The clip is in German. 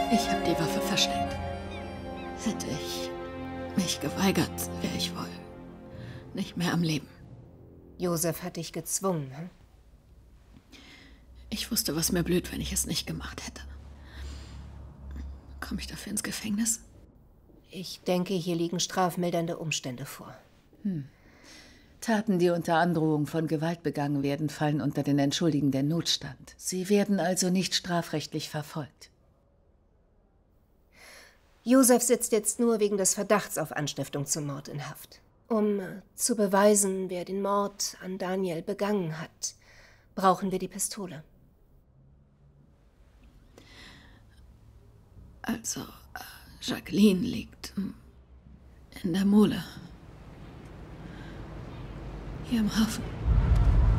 Ich habe die Waffe versteckt. Hätte ich mich geweigert, wäre ich wohl nicht mehr am Leben. Josef hat dich gezwungen, hm? Ich wusste, was mir blüht, wenn ich es nicht gemacht hätte. Komme ich dafür ins Gefängnis? Ich denke, hier liegen strafmildernde Umstände vor. Taten, die unter Androhung von Gewalt begangen werden, fallen unter den entschuldigenden Notstand. Sie werden also nicht strafrechtlich verfolgt. Josef sitzt jetzt nur wegen des Verdachts auf Anstiftung zum Mord in Haft. Um zu beweisen, wer den Mord an Daniel begangen hat, brauchen wir die Pistole. Also, Jacqueline liegt in der Mole. Hier im Hafen.